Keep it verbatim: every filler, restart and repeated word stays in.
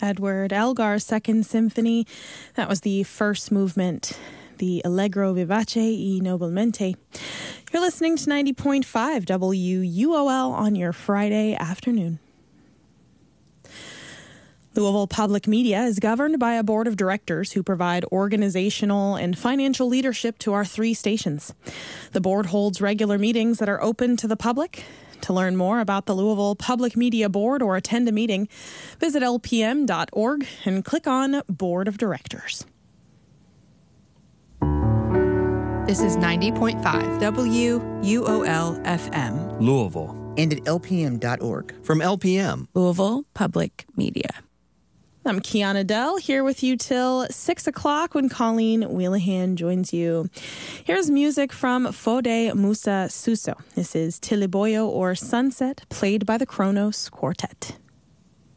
Edward Elgar's Second Symphony. That was the first movement, the Allegro vivace e nobilmente. You're listening to ninety point five W U O L on your Friday afternoon. Louisville Public Media is governed by a board of directors who provide organizational and financial leadership to our three stations. The board holds regular meetings that are open to the public. To learn more about the Louisville Public Media Board or attend a meeting, visit L P M dot org and click on Board of Directors. This is ninety point five W U O L F M. Louisville. And at L P M dot org. From L P M. Louisville Public Media. I'm Kiana Dell, here with you till six o'clock when Colleen Wheelahan joins you. Here's music from Fode Musa Suso. This is Tiliboyo or Sunset, played by the Kronos Quartet.